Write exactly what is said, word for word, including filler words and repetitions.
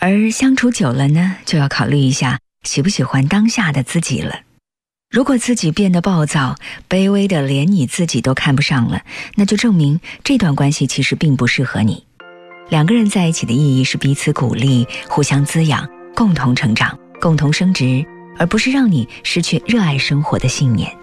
而相处久了呢，就要考虑一下喜不喜欢当下的自己了。如果自己变得暴躁，卑微的连你自己都看不上了，那就证明这段关系其实并不适合你。两个人在一起的意义是彼此鼓励，互相滋养，共同成长，共同升值，而不是让你失去热爱生活的信念。